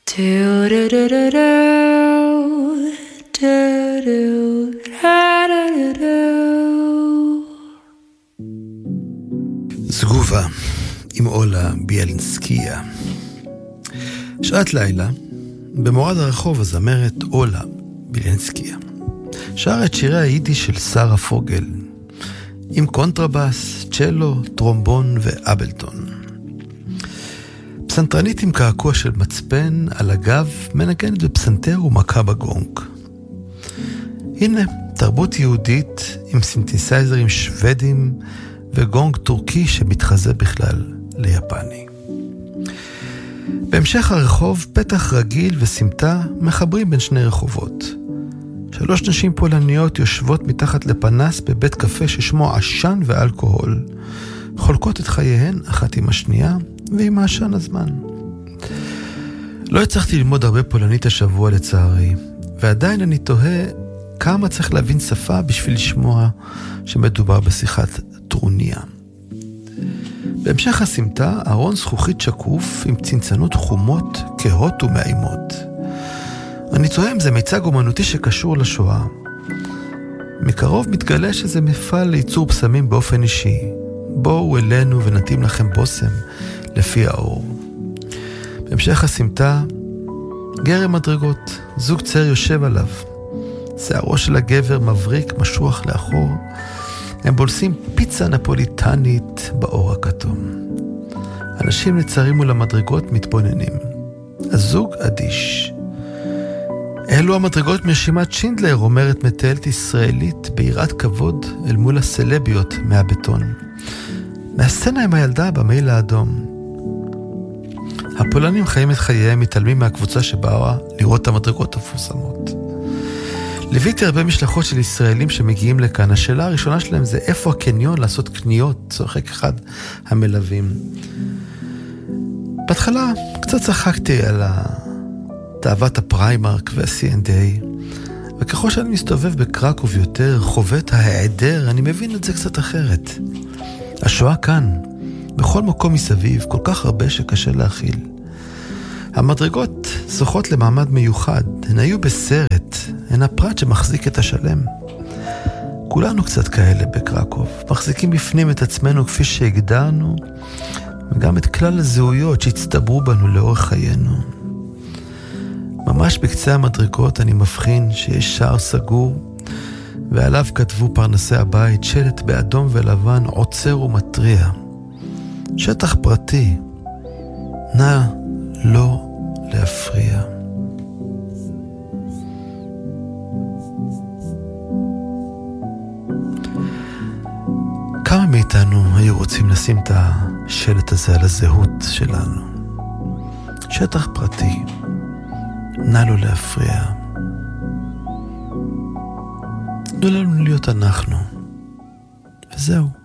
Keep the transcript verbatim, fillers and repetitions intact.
זגובה עם אולה ביאלינסקיה. שעת לילה, במורד הרחוב הזמרת אולה ביאלינסקיה שר את שירי היידיש של שרה פוגל עם קונטרבאס, צ'לו, טרומבון ואבלטון. פסנתרנית עם קעקוע של מצפן על הגב מנגנת בפסנתר ומכה בגונג. הנה תרבות יהודית עם סינתסייזרים שוודים וגונג טורקי שמתחזה בכלל ליפני. בהמשך הרחוב פתח רגיל וסמטה מחברים בין שני רחובות. שלוש נשים פולניות יושבות מתחת לפנס בבית קפה ששמו עשן ואלכוהול, חולקות את חייהן אחת עם השנייה ועם העשן הזמן. לא הצלחתי ללמוד הרבה פולנית השבוע לצערי, ועדיין אני תוהה כמה צריך להבין שפה בשביל לשמוע שמדובר בשיחת טרוניה. בהמשך הסמטה ארון זכוכית שקוף עם צנצנות חומות, כהות ומאימות. אני תוהה אם זה מיצג אומנותי שקשור לשואה. מקרוב מתגלה שזה מפעל לייצור פסמים באופן אישי. בואו אלינו ונתאים לכם בושם לפי האור. בהמשך הסמטה גרם מדרגות, זוג צעיר יושב עליו. שערו של הגבר מבריק משוח לאחור. הם בולסים פיצה נפוליטנית באור הכתום. אנשים נצרים מול המדרגות מתבוננים. הזוג אדיש. אלו המדרגות מרשימת שינדלר, אומרת מטיילת ישראלית ביראת כבוד אל מול הסלביות מהבטון. מהסצנה עם הילדה במעיל האדום. הפולנים חיים את חייהם, מתעלמים מהקבוצה שבאה לראות את המדרגות המפורסמות. ליוויתי הרבה משלחות של ישראלים שמגיעים לכאן. השאלה הראשונה שלהם זה איפה הקניון לעשות קניות, צוחק אחד המלווים. בהתחלה קצת צחקתי על תאוות הפריימרק וה-סי אנד איי, וככל שאני מסתובב בקרקוב יותר, חווה את ההיעדר, אני מבין את זה קצת אחרת. השואה כאן, בכל מקום מסביב, כל כך הרבה שקשה להכיל. המדרגות זוכות למעמד מיוחד, הן היו בסרט, הן הפרט שמחזיק את השלם. כולנו קצת כאלה בקרקוב, מחזיקים בפנים את עצמנו כפי שהגדרנו, וגם את כלל הזהויות שהצטברו בנו לאורך חיינו. ממש בקצה המדרגות אני מבחין שיש שער סגור, ועליו כתבו פרנסי הבית שלט באדום ולבן עוצר ומטריע. שטח פרטי, נא לא להפריע. כמה מאיתנו היו רוצים לשים את השלט הזה על הזהות שלנו? שטח פרטי, נא לא להפריע. תנו לנו להיות אנחנו, וזהו.